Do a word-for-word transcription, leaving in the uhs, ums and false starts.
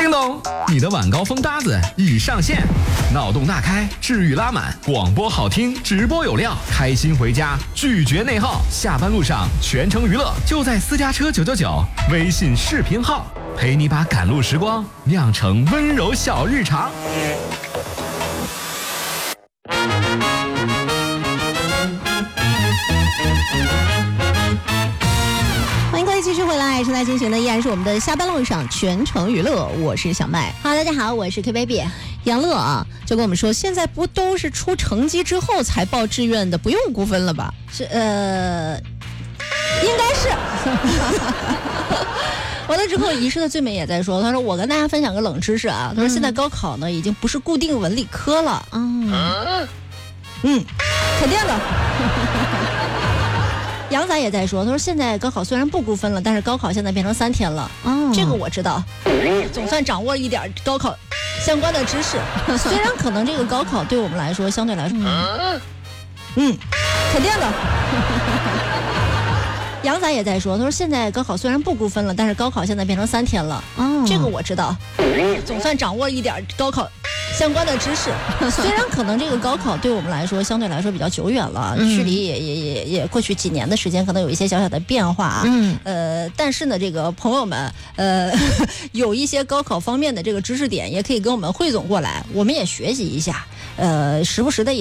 叮咚，你的晚高峰搭子已上线，脑洞大开，治愈拉满，广播好听，直播有料，开心回家，拒绝内耗，下班路上全程娱乐，就在私家车九九九微信视频号，陪你把赶路时光酿成温柔小日常。 继续回来，正在进行的依然是我们的下班路上全程娱乐，我是小麦。 好，大家好，我是 K baby 杨乐啊，就跟我们说，现在不都是出成绩之后才报志愿的，不用估分了吧？ 是呃，应该是。 完了之后，遗失的最美也在说，他说我跟大家分享个冷知识啊，他说现在高考呢已经不是固定文理科了。 嗯， 嗯，肯定的。 杨仔也在说，他说现在高考虽然不估分了，但是高考现在变成三天了。 哦， 这个我知道，总算掌握了一点高考相关的知识。虽然可能这个高考对我们来说相对来说， 嗯，嗯肯定的。 杨仔也在说，他说现在高考虽然不估分了，但是高考现在变成三天了。 哦， 这个我知道，总算掌握了一点高考相关的知识。虽然可能这个高考对我们来说相对来说比较久远了， 嗯、 距离也也也也过去几年的时间，可能有一些小小的变化。 嗯， 呃，但是呢，这个朋友们，呃，有一些高考方面的这个知识点，也可以跟我们汇总过来，我们也学习一下。呃，时不时的也。